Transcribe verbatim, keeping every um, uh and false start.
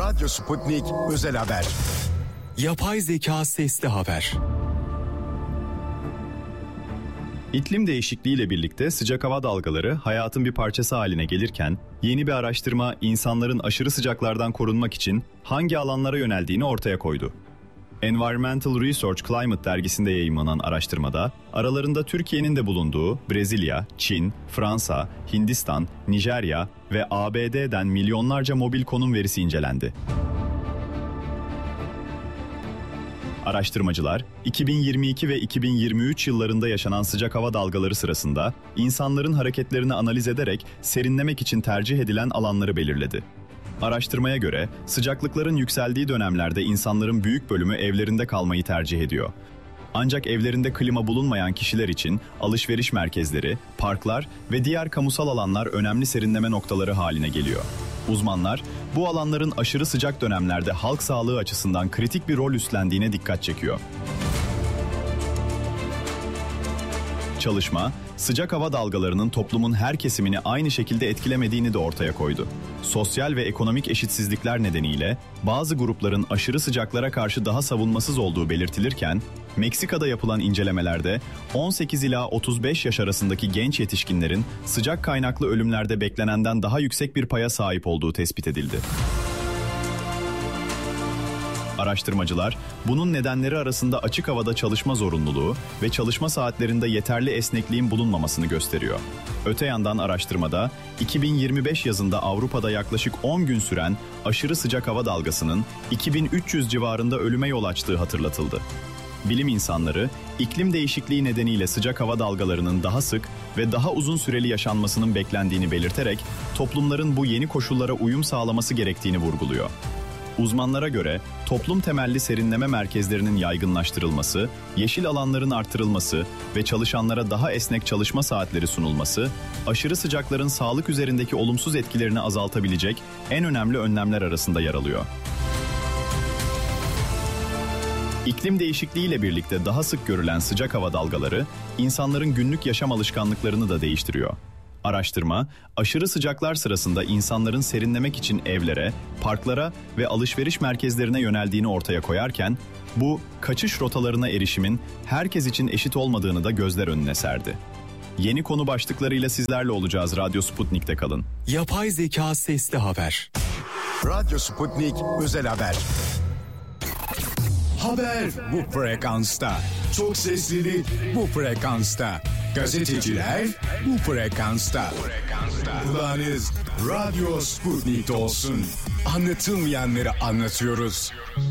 Radyo Sputnik Özel Haber. Yapay zeka sesli haber. İklim değişikliğiyle birlikte sıcak hava dalgaları hayatın bir parçası haline gelirken, yeni bir araştırma insanların aşırı sıcaklardan korunmak için hangi alanlara yöneldiğini ortaya koydu. Environmental Research Climate dergisinde yayımlanan araştırmada, aralarında Türkiye'nin de bulunduğu Brezilya, Çin, Fransa, Hindistan, Nijerya ve A B D'den milyonlarca mobil konum verisi incelendi. Araştırmacılar, iki bin yirmi iki ve iki bin yirmi üç yıllarında yaşanan sıcak hava dalgaları sırasında insanların hareketlerini analiz ederek serinlemek için tercih edilen alanları belirledi. Araştırmaya göre sıcaklıkların yükseldiği dönemlerde insanların büyük bölümü evlerinde kalmayı tercih ediyor. Ancak evlerinde klima bulunmayan kişiler için alışveriş merkezleri, parklar ve diğer kamusal alanlar önemli serinleme noktaları haline geliyor. Uzmanlar, bu alanların aşırı sıcak dönemlerde halk sağlığı açısından kritik bir rol üstlendiğine dikkat çekiyor. Çalışma, sıcak hava dalgalarının toplumun her kesimini aynı şekilde etkilemediğini de ortaya koydu. Sosyal ve ekonomik eşitsizlikler nedeniyle bazı grupların aşırı sıcaklara karşı daha savunmasız olduğu belirtilirken, Meksika'da yapılan incelemelerde on sekiz ila otuz beş yaş arasındaki genç yetişkinlerin sıcak kaynaklı ölümlerde beklenenden daha yüksek bir paya sahip olduğu tespit edildi. Araştırmacılar, bunun nedenleri arasında açık havada çalışma zorunluluğu ve çalışma saatlerinde yeterli esnekliğin bulunmamasını gösteriyor. Öte yandan araştırmada, iki bin yirmi beş yazında Avrupa'da yaklaşık on gün süren aşırı sıcak hava dalgasının iki bin üç yüz civarında ölüme yol açtığı hatırlatıldı. Bilim insanları, iklim değişikliği nedeniyle sıcak hava dalgalarının daha sık ve daha uzun süreli yaşanmasının beklendiğini belirterek, toplumların bu yeni koşullara uyum sağlaması gerektiğini vurguluyor. Uzmanlara göre toplum temelli serinleme merkezlerinin yaygınlaştırılması, yeşil alanların artırılması ve çalışanlara daha esnek çalışma saatleri sunulması, aşırı sıcakların sağlık üzerindeki olumsuz etkilerini azaltabilecek en önemli önlemler arasında yer alıyor. İklim değişikliğiyle birlikte daha sık görülen sıcak hava dalgaları, insanların günlük yaşam alışkanlıklarını da değiştiriyor. Araştırma, aşırı sıcaklar sırasında insanların serinlemek için evlere, parklara ve alışveriş merkezlerine yöneldiğini ortaya koyarken, bu kaçış rotalarına erişimin herkes için eşit olmadığını da gözler önüne serdi. Yeni konu başlıklarıyla sizlerle olacağız. Radyo Sputnik'te kalın. Yapay zeka sesli haber. Radyo Sputnik Özel Haber. Haber bu frekansta. Çok seslili bu frekansta. Gazeteciler bu frekansta. Kulağınız Radyo Sputnik'te olsun. Anlatılmayanları anlatıyoruz.